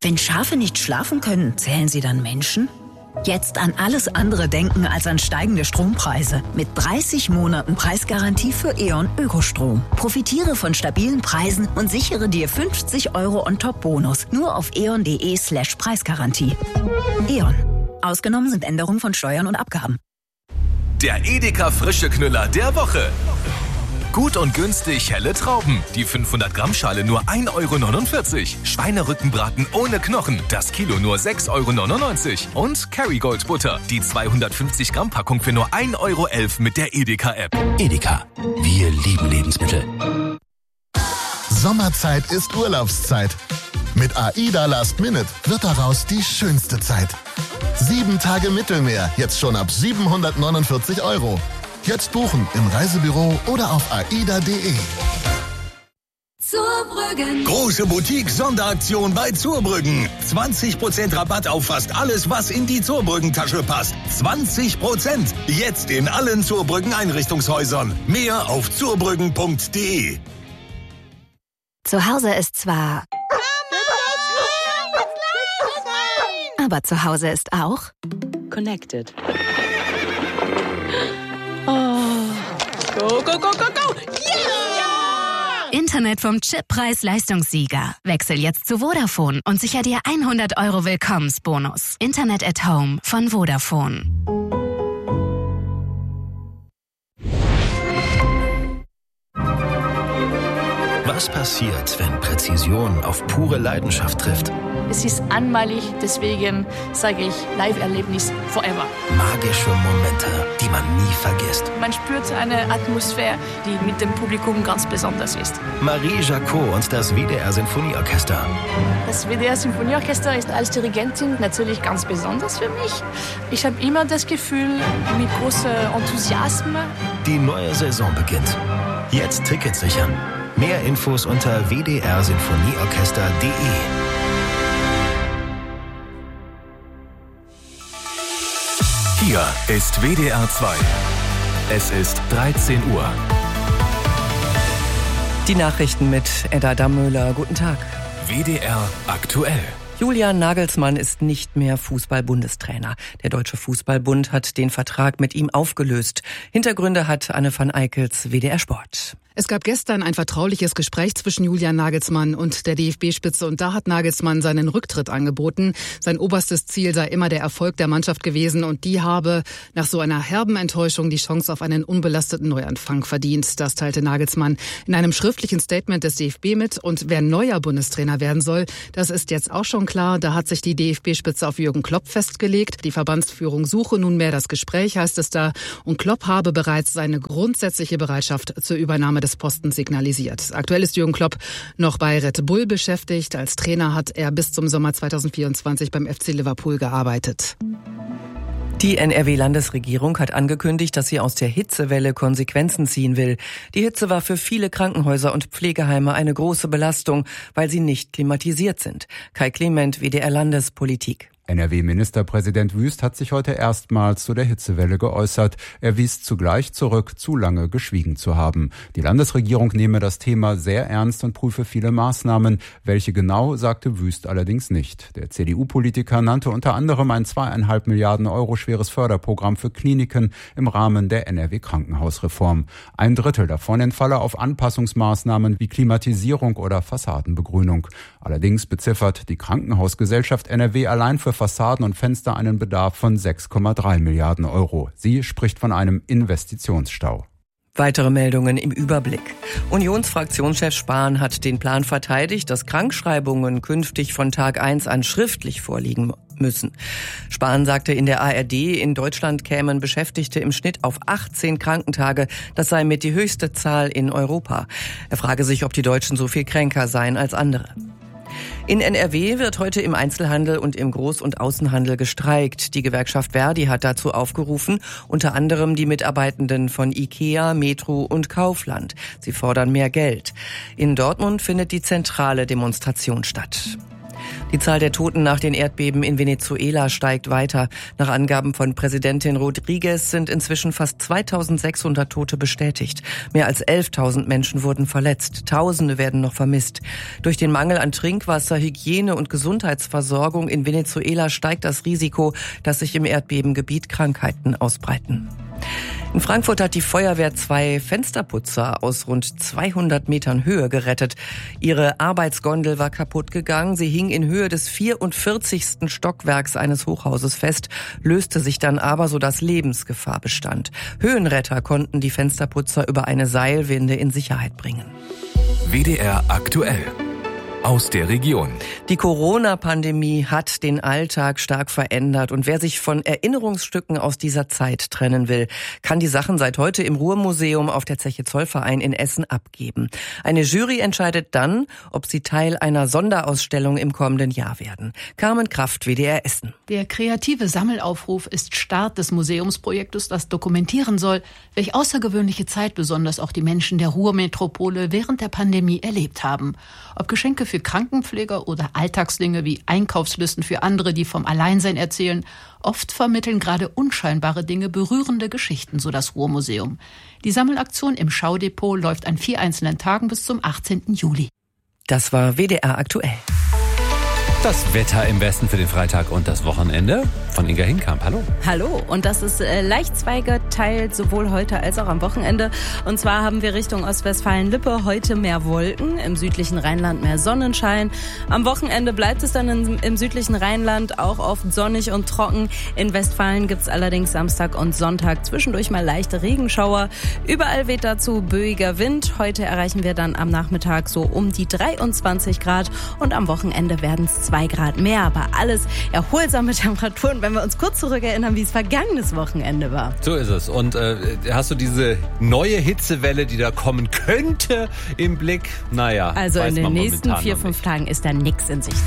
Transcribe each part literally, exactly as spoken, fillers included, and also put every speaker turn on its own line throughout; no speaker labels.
Wenn Schafe nicht schlafen können, zählen sie dann Menschen? Jetzt an alles andere denken als an steigende Strompreise. Mit dreißig Monaten Preisgarantie für E.ON Ökostrom. Profitiere von stabilen Preisen und sichere dir fünfzig Euro On-Top-Bonus. Nur auf eon.de slash Preisgarantie. E.ON. Ausgenommen sind Änderungen von Steuern und Abgaben.
Der Edeka Frische Knüller der Woche. Gut und günstig helle Trauben. Die fünfhundert Gramm Schale nur ein Euro neunundvierzig. Schweinerückenbraten ohne Knochen. Das Kilo nur sechs Euro neunundneunzig. Und Kerrygold Butter. Die zweihundertfünfzig Gramm Packung für nur ein Euro elf mit der Edeka-App.
Edeka. Wir lieben Lebensmittel.
Sommerzeit ist Urlaubszeit. Mit AIDA Last Minute wird daraus die schönste Zeit. Sieben Tage Mittelmeer, jetzt schon ab siebenhundertneunundvierzig Euro. Jetzt buchen im Reisebüro oder auf aida punkt de.
Zurbrüggen.
Große Boutique-Sonderaktion bei Zurbrüggen. zwanzig Prozent Rabatt auf fast alles, was in die Zurbrüggen-Tasche passt. zwanzig Prozent. Jetzt in allen Zurbrüggen-Einrichtungshäusern. Mehr auf zurbrüggen punkt de.
Zu Hause ist zwar... Aber zu Hause ist auch...
Connected. Oh. Go, go, go, go, go! Yeah!
Internet vom Chippreis-Leistungssieger. Wechsel jetzt zu Vodafone und sicher dir hundert Euro Willkommensbonus. Internet at Home von Vodafone.
Was passiert, wenn Präzision auf pure Leidenschaft trifft?
Es ist einmalig, deswegen sage ich Live-Erlebnis forever.
Magische Momente, die man nie vergisst.
Man spürt eine Atmosphäre, die mit dem Publikum ganz besonders ist.
Marie Jacot und das W D R-Sinfonieorchester.
Das W D R-Sinfonieorchester ist als Dirigentin natürlich ganz besonders für mich. Ich habe immer das Gefühl, mit großem Enthusiasmus.
Die neue Saison beginnt. Jetzt Tickets sichern. Mehr Infos unter w d r sinfonieorchester punkt de.
Hier ist W D R zwei. Es ist dreizehn Uhr.
Die Nachrichten mit Edda Dammöhler. Guten Tag.
W D R aktuell.
Julian Nagelsmann ist nicht mehr Fußball-Bundestrainer. Der Deutsche Fußballbund hat den Vertrag mit ihm aufgelöst. Hintergründe hat Anne van Eickels, W D R Sport.
Es gab gestern ein vertrauliches Gespräch zwischen Julian Nagelsmann und der D F B-Spitze und da hat Nagelsmann seinen Rücktritt angeboten. Sein oberstes Ziel sei immer der Erfolg der Mannschaft gewesen und die habe nach so einer herben Enttäuschung die Chance auf einen unbelasteten Neuanfang verdient. Das teilte Nagelsmann in einem schriftlichen Statement des D F B mit und wer neuer Bundestrainer werden soll, das ist jetzt auch schon klar. Da hat sich die D F B-Spitze auf Jürgen Klopp festgelegt. Die Verbandsführung suche nunmehr das Gespräch, heißt es da, und Klopp habe bereits seine grundsätzliche Bereitschaft zur Übernahme des Postens signalisiert. Aktuell ist Jürgen Klopp noch bei Red Bull beschäftigt. Als Trainer hat er bis zum Sommer zweitausendvierundzwanzig beim F C Liverpool gearbeitet.
Die N R W-Landesregierung hat angekündigt, dass sie aus der Hitzewelle Konsequenzen ziehen will. Die Hitze war für viele Krankenhäuser und Pflegeheime eine große Belastung, weil sie nicht klimatisiert sind. Kai Clement, W D R Landespolitik.
N R W-Ministerpräsident Wüst hat sich heute erstmals zu der Hitzewelle geäußert. Er wies zugleich zurück, zu lange geschwiegen zu haben. Die Landesregierung nehme das Thema sehr ernst und prüfe viele Maßnahmen. Welche genau, sagte Wüst allerdings nicht. Der C D U-Politiker nannte unter anderem ein zweieinhalb Milliarden Euro schweres Förderprogramm für Kliniken im Rahmen der N R W-Krankenhausreform. Ein Drittel davon entfalle auf Anpassungsmaßnahmen wie Klimatisierung oder Fassadenbegrünung. Allerdings beziffert die Krankenhausgesellschaft N R W allein für Fassaden und Fenster einen Bedarf von sechs Komma drei Milliarden Euro. Sie spricht von einem Investitionsstau.
Weitere Meldungen im Überblick. Unionsfraktionschef Spahn hat den Plan verteidigt, dass Krankschreibungen künftig von Tag eins an schriftlich vorliegen müssen. Spahn sagte in der A R D, in Deutschland kämen Beschäftigte im Schnitt auf achtzehn Krankentage. Das sei mit die höchste Zahl in Europa. Er frage sich, ob die Deutschen so viel kränker seien als andere. In N R W wird heute im Einzelhandel und im Groß- und Außenhandel gestreikt. Die Gewerkschaft Verdi hat dazu aufgerufen, unter anderem die Mitarbeitenden von IKEA, Metro und Kaufland. Sie fordern mehr Geld. In Dortmund findet die zentrale Demonstration statt. Die Zahl der Toten nach den Erdbeben in Venezuela steigt weiter. Nach Angaben von Präsidentin Rodriguez sind inzwischen fast zweitausendsechshundert Tote bestätigt. Mehr als elftausend Menschen wurden verletzt. Tausende werden noch vermisst. Durch den Mangel an Trinkwasser, Hygiene und Gesundheitsversorgung in Venezuela steigt das Risiko, dass sich im Erdbebengebiet Krankheiten ausbreiten. In Frankfurt hat die Feuerwehr zwei Fensterputzer aus rund zweihundert Metern Höhe gerettet. Ihre Arbeitsgondel war kaputt gegangen. Sie hing in Höhe des vierundvierzigsten Stockwerks eines Hochhauses fest, löste sich dann aber, sodass Lebensgefahr bestand. Höhenretter konnten die Fensterputzer über eine Seilwinde in Sicherheit bringen.
W D R aktuell. Aus der Region.
Die Corona-Pandemie hat den Alltag stark verändert und wer sich von Erinnerungsstücken aus dieser Zeit trennen will, kann die Sachen seit heute im Ruhrmuseum auf der Zeche Zollverein in Essen abgeben. Eine Jury entscheidet dann, ob sie Teil einer Sonderausstellung im kommenden Jahr werden. Carmen Kraft, W D R Essen.
Der kreative Sammelaufruf ist Start des Museumsprojektes, das dokumentieren soll, welch außergewöhnliche Zeit besonders auch die Menschen der Ruhrmetropole während der Pandemie erlebt haben. Ob Geschenke für Krankenpfleger oder Alltagsdinge wie Einkaufslisten für andere, die vom Alleinsein erzählen. Oft vermitteln gerade unscheinbare Dinge berührende Geschichten, so das Ruhrmuseum. Die Sammelaktion im Schaudepot läuft an vier einzelnen Tagen bis zum achtzehnten Juli.
Das war W D R aktuell.
Das Wetter im Westen für den Freitag und das Wochenende von Inga Hinkamp. Hallo.
Hallo. Und das ist äh, leicht zweigeteilt, sowohl heute als auch am Wochenende. Und zwar haben wir Richtung Ostwestfalen-Lippe heute mehr Wolken, im südlichen Rheinland mehr Sonnenschein. Am Wochenende bleibt es dann in, im südlichen Rheinland auch oft sonnig und trocken. In Westfalen gibt's allerdings Samstag und Sonntag zwischendurch mal leichte Regenschauer. Überall weht dazu böiger Wind. Heute erreichen wir dann am Nachmittag so um die dreiundzwanzig Grad und am Wochenende werden es zwei Grad mehr, aber alles erholsame Temperaturen, wenn wir uns kurz zurückerinnern, wie es vergangenes Wochenende war.
So ist es. Und äh, hast du diese neue Hitzewelle, die da kommen könnte, im Blick? Naja,
also in den nächsten vier, fünf Tagen ist da nichts in Sicht.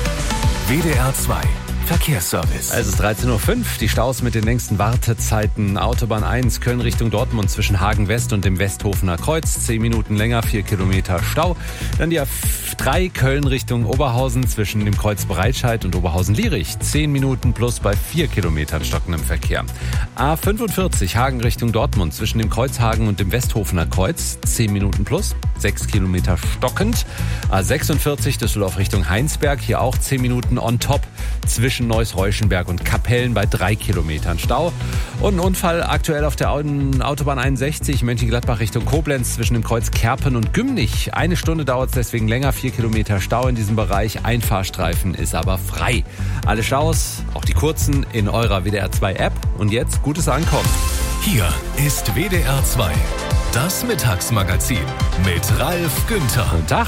W D R zwei Verkehrsservice.
Es ist dreizehn Uhr fünf, die Staus mit den längsten Wartezeiten. Autobahn eins, Köln Richtung Dortmund zwischen Hagen West und dem Westhofener Kreuz. Zehn Minuten länger, vier Kilometer Stau. Dann die A drei, Köln Richtung Oberhausen zwischen dem Kreuz Breitscheid und Oberhausen-Lierich. Zehn Minuten plus bei vier Kilometern stockendem Verkehr. A fünfundvierzig, Hagen Richtung Dortmund zwischen dem Kreuz Hagen und dem Westhofener Kreuz. Zehn Minuten plus, sechs Kilometer stockend. A sechsundvierzig, Düsseldorf Richtung Heinsberg. Hier auch zehn Minuten on top zwischen Neuss-Reuschenberg und Kapellen bei drei Kilometern Stau. Und ein Unfall aktuell auf der Autobahn einundsechzig, Mönchengladbach Richtung Koblenz zwischen dem Kreuz Kerpen und Gümnich. Eine Stunde dauert es deswegen länger, vier Kilometer Stau in diesem Bereich. Ein Fahrstreifen ist aber frei. Alle Staus, auch die kurzen, in eurer W D R zwei App. Und jetzt gutes Ankommen.
Hier ist W D R zwei, das Mittagsmagazin mit Ralf Günther.
Guten Tag.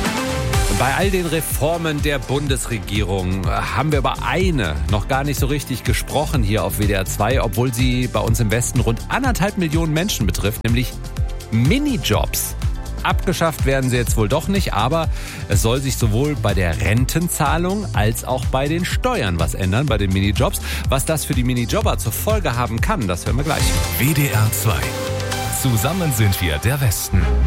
Bei all den Reformen der Bundesregierung haben wir über eine noch gar nicht so richtig gesprochen hier auf W D R zwei, obwohl sie bei uns im Westen rund anderthalb Millionen Menschen betrifft, nämlich Minijobs. Abgeschafft werden sie jetzt wohl doch nicht, aber es soll sich sowohl bei der Rentenzahlung als auch bei den Steuern was ändern, bei den Minijobs. Was das für die Minijobber zur Folge haben kann, das hören wir gleich.
W D R zwei. Zusammen sind wir der Westen.